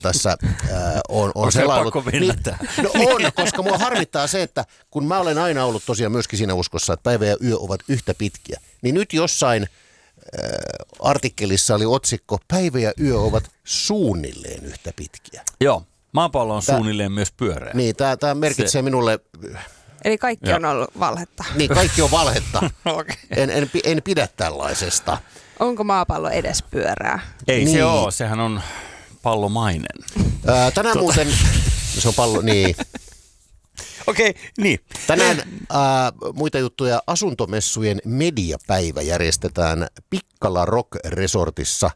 tässä on selailut. Niin, no on, koska mua harmittaa se, että kun mä olen aina ollut tosiaan myöskin siinä uskossa, että päivä ja yö ovat yhtä pitkiä, niin nyt jossain artikkelissa oli otsikko, päivä ja yö ovat suunnilleen yhtä pitkiä. Joo, maapallo on suunnilleen myös pyöreä. Niin, tämä merkitsee minulle... Eli kaikki on ollut valhetta. Niin, kaikki on valhetta. Okay. En pidä tällaisesta. Onko maapallo edes pyörää? Ei niin. se ole, sehän on pallomainen. Tänään muuten, se on pallo, niin. Okei, niin. Tänään muita juttuja, asuntomessujen mediapäivä järjestetään Pikkala Rock Resortissa.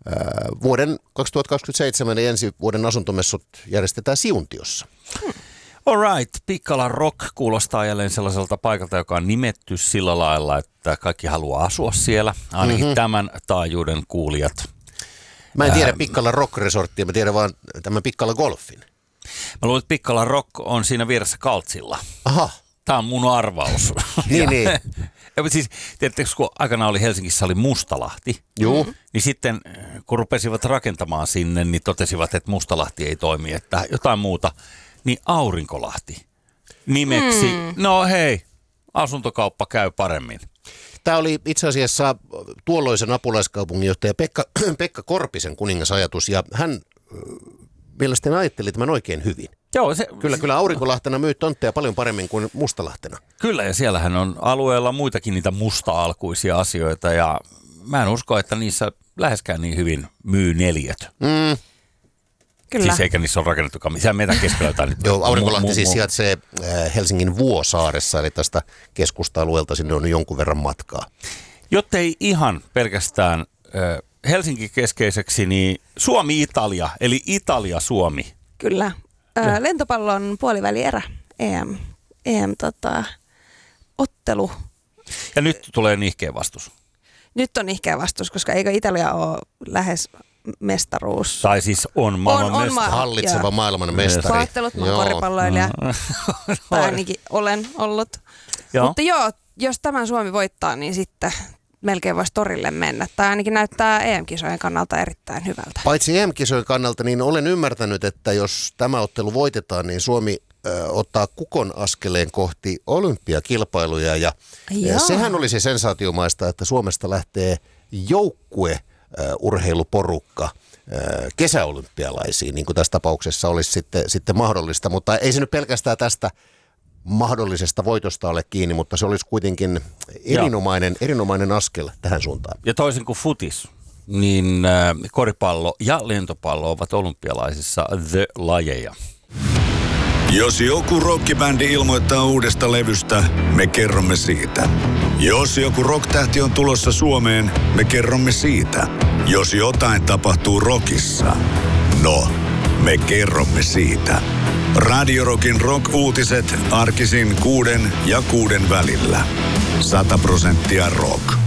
Vuoden 2027 ja ensi vuoden asuntomessut järjestetään Siuntiossa. Alright, Pikkala Rock kuulostaa jälleen sellaiselta paikalta, joka on nimetty sillä lailla, että kaikki haluaa asua siellä, ainakin tämän taajuuden kuulijat. Mä en tiedä Pikkala Rock Resorttia, mä tiedän vaan tämän Pikkala Golfin. Mä luulen, että Pikkala Rock on siinä vieressä Kaltsilla. Aha. Tämä on mun arvaus. niin. Ja siis, tiedättekö, kun aikanaan oli Helsingissä oli Mustalahti, niin sitten kun rupesivat rakentamaan sinne, niin totesivat, että Mustalahti ei toimi, että jotain muuta. Niin Aurinkolahti nimeksi, no hei, asuntokauppa käy paremmin. Tämä oli itse asiassa tuolloisen apulaiskaupunginjohtaja Pekka Korpisen kuningasajatus, ja hän mielestäni ajatteli tämän oikein hyvin. Joo, Kyllä Aurinkolahtena myy tontteja paljon paremmin kuin Mustalahtena. Kyllä, ja siellähän on alueella muitakin niitä musta-alkuisia asioita, ja mä en usko, että niissä läheskään niin hyvin myy neliöt. Kyllä. Siis eikä niissä ole rakennettukaan. Misään meidän keskellä jotain. Joo, Aurinkolahti siis sijaitsee Helsingin Vuosaaressa, eli tästä keskusta-alueelta sinne on jonkun verran matkaa. Jottei ihan pelkästään Helsinki-keskeiseksi, niin Suomi-Italia, eli Italia-Suomi. Kyllä. Lentopallon puolivälierä, ottelu. Ja nyt tulee nihkeä vastus. Nyt on nihkeä vastus, koska eikö Italia ole lähes mestaruus? Tai siis on maailman hallitseva maailman mestari. Pahoittelut, mä oon koripalloilija. Tai ainakin olen ollut. Mutta joo, jos tämän Suomi voittaa, niin sitten melkein voisi torille mennä. Tai ainakin näyttää EM-kisojen kannalta erittäin hyvältä. Paitsi EM-kisojen kannalta, niin olen ymmärtänyt, että jos tämä ottelu voitetaan, niin Suomi ottaa kukon askeleen kohti olympiakilpailuja. Ja sehän olisi sensaatiomaista, että Suomesta lähtee joukkueurheiluporukka kesäolympialaisiin, niin kuin tässä tapauksessa olisi sitten mahdollista. Mutta ei se nyt pelkästään tästä mahdollisesta voitosta ole kiinni, mutta se olisi kuitenkin erinomainen askel tähän suuntaan. Ja toisin kuin futis, niin koripallo ja lentopallo ovat olympialaisissa the-lajeja. Jos joku rockibändi ilmoittaa uudesta levystä, me kerromme siitä. Jos joku rocktähti on tulossa Suomeen, me kerromme siitä. Jos jotain tapahtuu rockissa, no, me kerromme siitä. Radio Rockin rock-uutiset arkisin 6 ja 6 välillä. 100% rock.